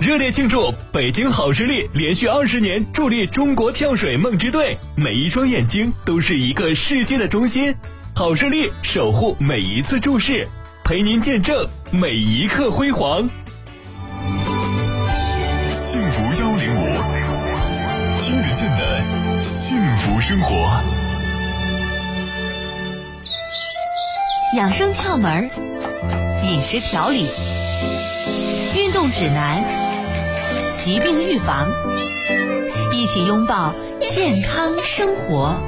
热烈庆祝北京好视力连续20年助力中国跳水梦之队，每一双眼睛都是一个世界的中心。好视力守护每一次注视，陪您见证每一刻辉煌。 幸福105，听得见的幸福生活。 养生窍门，饮食调理，运动指南，疾病预防，一起拥抱健康生活。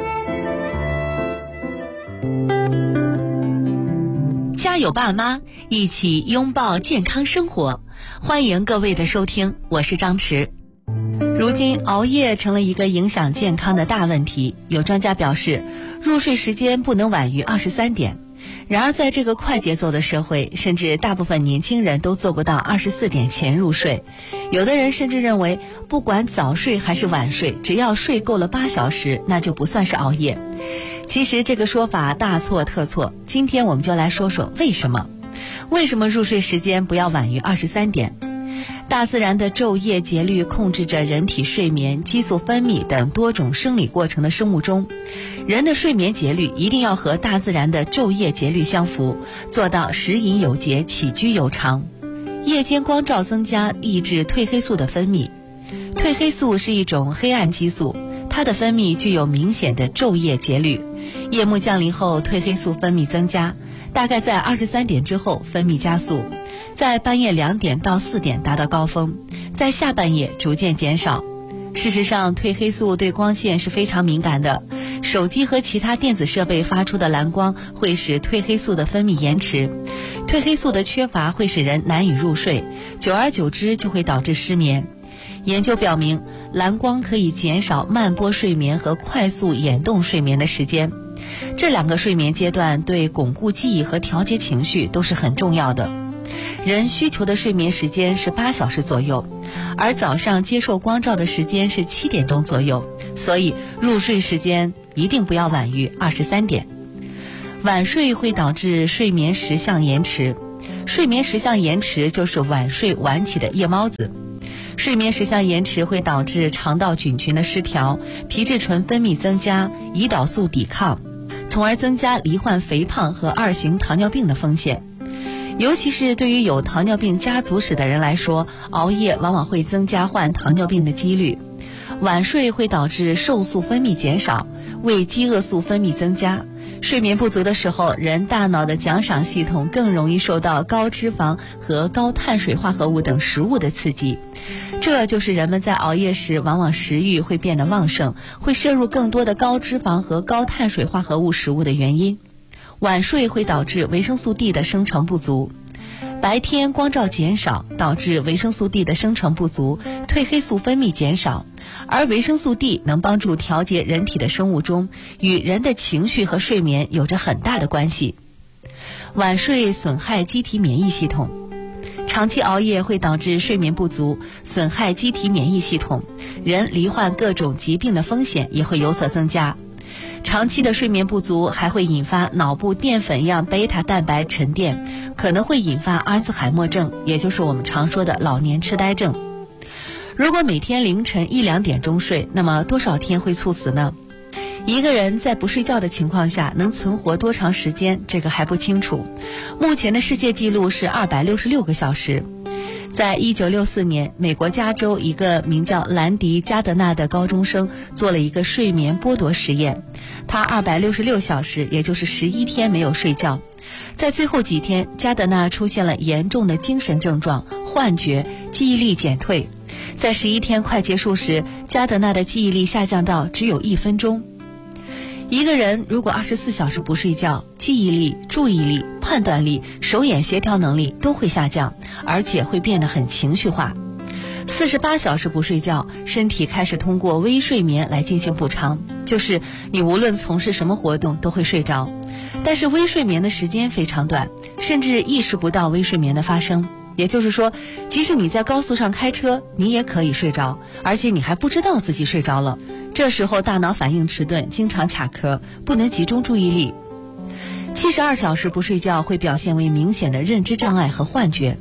家有爸妈，一起拥抱健康生活。欢迎各位的收听，我是张弛。如今熬夜成了一个影响健康的大问题，有专家表示，入睡时间不能晚于23点。然而在这个快节奏的社会，甚至大部分年轻人都做不到24点前入睡。有的人甚至认为，不管早睡还是晚睡，只要睡够了8小时，那就不算是熬夜。其实这个说法大错特错，今天我们就来说说为什么入睡时间不要晚于23点。大自然的昼夜节律控制着人体睡眠、激素分泌等多种生理过程的生物钟。人的睡眠节律一定要和大自然的昼夜节律相符，做到食饮有节、起居有常。夜间光照增加，抑制褪黑素的分泌。褪黑素是一种黑暗激素，它的分泌具有明显的昼夜节律。夜幕降临后，褪黑素分泌增加，大概在23点之后分泌加速，在半夜2点到4点达到高峰，在下半夜逐渐减少。事实上，褪黑素对光线是非常敏感的，手机和其他电子设备发出的蓝光会使褪黑素的分泌延迟，褪黑素的缺乏会使人难以入睡，久而久之就会导致失眠。研究表明，蓝光可以减少慢波睡眠和快速眼动睡眠的时间，这2个睡眠阶段对巩固记忆和调节情绪都是很重要的。人需求的睡眠时间是8小时左右，而早上接受光照的时间是7点钟左右，所以入睡时间一定不要晚于23点。晚睡会导致睡眠时相延迟，睡眠时相延迟就是晚睡晚起的夜猫子。睡眠时相延迟会导致肠道菌群的失调，皮质醇分泌增加，胰岛素抵抗，从而增加罹患肥胖和2型糖尿病的风险。尤其是对于有糖尿病家族史的人来说，熬夜往往会增加患糖尿病的几率。晚睡会导致瘦素分泌减少，胃饥饿素分泌增加。睡眠不足的时候，人大脑的奖赏系统更容易受到高脂肪和高碳水化合物等食物的刺激，这就是人们在熬夜时往往食欲会变得旺盛，会摄入更多的高脂肪和高碳水化合物食物的原因。晚睡会导致维生素 D 的生成不足，白天光照减少，导致维生素 D 的生成不足，褪黑素分泌减少，而维生素 D 能帮助调节人体的生物钟，与人的情绪和睡眠有着很大的关系。晚睡损害机体免疫系统，长期熬夜会导致睡眠不足，损害机体免疫系统，人罹患各种疾病的风险也会有所增加。长期的睡眠不足还会引发脑部淀粉样贝塔蛋白沉淀，可能会引发阿兹海默症，也就是我们常说的老年痴呆症。如果每天凌晨1、2点钟睡，那么多少天会猝死呢？一个人在不睡觉的情况下能存活多长时间，这个还不清楚。目前的世界纪录是266个小时。在1964年，美国加州一个名叫兰迪·加德纳的高中生做了一个睡眠剥夺实验，他266小时，也就是11天没有睡觉。在最后几天，加德纳出现了严重的精神症状、幻觉、记忆力减退。在11天快结束时，加德纳的记忆力下降到只有1分钟。一个人如果24小时不睡觉，记忆力、注意力、判断力、手眼协调能力都会下降，而且会变得很情绪化。48小时不睡觉，身体开始通过微睡眠来进行补偿，就是你无论从事什么活动都会睡着，但是微睡眠的时间非常短，甚至意识不到微睡眠的发生。也就是说，即使你在高速上开车，你也可以睡着，而且你还不知道自己睡着了。这时候大脑反应迟钝，经常卡壳，不能集中注意力。72小时不睡觉会表现为明显的认知障碍和幻觉。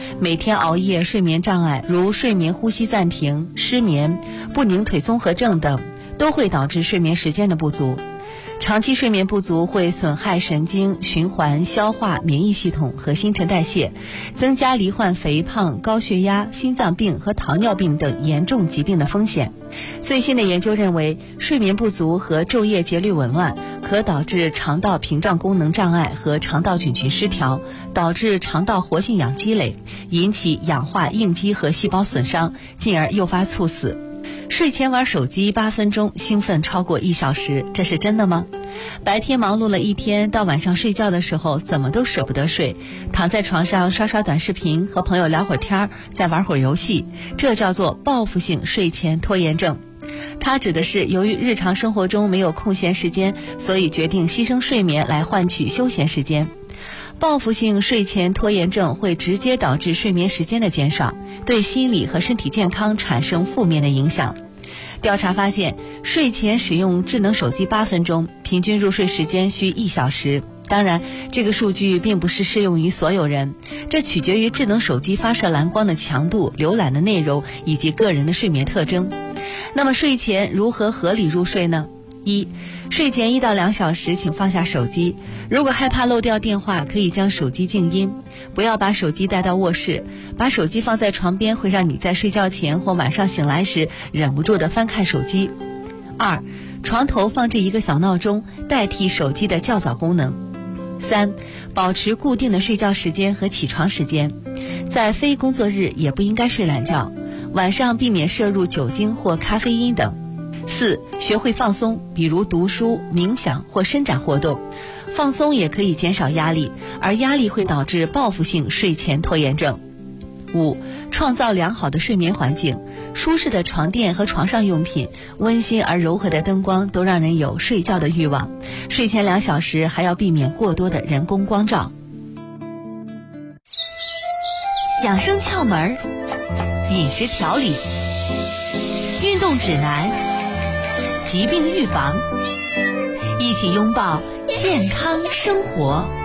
每天熬夜、睡眠障碍，如睡眠呼吸暂停、失眠、不宁腿综合症等，都会导致睡眠时间的不足。长期睡眠不足会损害神经、循环、消化、免疫系统和新陈代谢，增加罹患肥胖、高血压、心脏病和糖尿病等严重疾病的风险。最新的研究认为，睡眠不足和昼夜节律紊乱可导致肠道屏障功能障碍和肠道菌群失调，导致肠道活性氧积累，引起氧化应激和细胞损伤，进而诱发猝死。睡前玩手机8分钟，兴奋超过1小时，这是真的吗？白天忙碌了一天，到晚上睡觉的时候怎么都舍不得睡，躺在床上刷刷短视频，和朋友聊会儿天，再玩会儿游戏，这叫做报复性睡前拖延症。它指的是由于日常生活中没有空闲时间，所以决定牺牲睡眠来换取休闲时间。报复性睡前拖延症会直接导致睡眠时间的减少，对心理和身体健康产生负面的影响。调查发现，睡前使用智能手机8分钟，平均入睡时间需1小时。当然，这个数据并不是适用于所有人，这取决于智能手机发射蓝光的强度、浏览的内容以及个人的睡眠特征。那么睡前如何合理入睡呢？睡前1到2小时请放下手机，如果害怕漏掉电话，可以将手机静音，不要把手机带到卧室，把手机放在床边会让你在睡觉前或晚上醒来时忍不住地翻看手机。2. 床头放置一个小闹钟，代替手机的较早功能。3. 保持固定的睡觉时间和起床时间，在非工作日也不应该睡懒觉，晚上避免摄入酒精或咖啡因等。4. 学会放松，比如读书、冥想或伸展活动。放松也可以减少压力，而压力会导致报复性睡前拖延症。5. 创造良好的睡眠环境，舒适的床垫和床上用品，温馨而柔和的灯光都让人有睡觉的欲望。睡前2小时还要避免过多的人工光照。养生窍门，饮食调理，运动指南，疾病预防，一起拥抱健康生活。